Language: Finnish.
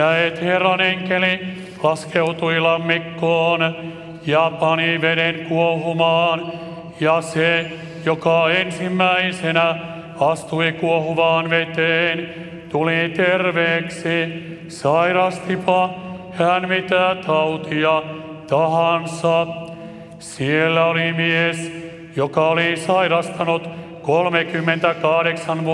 Ja et Herran enkeli laskeutui lammikkoon ja pani veden kuohumaan, ja se, joka ensimmäisenä astui kuohuvaan veteen, tuli terveeksi, sairastipa hän mitä tautia tahansa. Siellä oli mies, joka oli sairastanut 38 vuotta.